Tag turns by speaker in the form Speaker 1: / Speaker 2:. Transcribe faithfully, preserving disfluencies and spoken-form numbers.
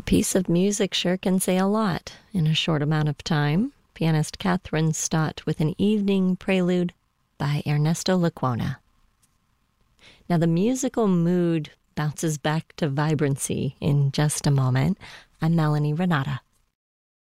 Speaker 1: piece of music sure can say a lot in a short amount of time. Pianist Kathryn Stott with an evening prelude by Ernesto Lecuona. Now the musical mood bounces back to vibrancy in just a moment. I'm Melanie Renata.